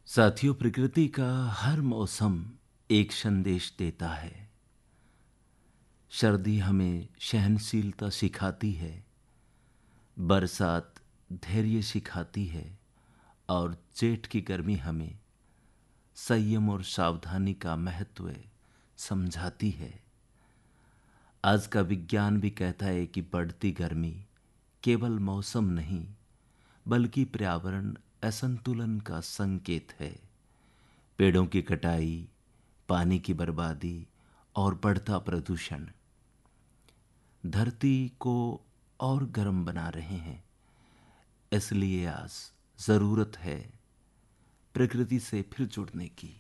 साथियों, प्रकृति का हर मौसम एक संदेश देता है। सर्दी हमें सहनशीलता सिखाती है, बरसात धैर्य सिखाती है और जेठ की गर्मी हमें संयम और सावधानी का महत्व समझाती है। आज का विज्ञान भी कहता है कि बढ़ती गर्मी केवल मौसम नहीं, बल्कि पर्यावरण असंतुलन का संकेत है। पेड़ों की कटाई, पानी की बर्बादी और बढ़ता प्रदूषण धरती को और गर्म बना रहे हैं। इसलिए आज जरूरत है प्रकृति से फिर जुड़ने की।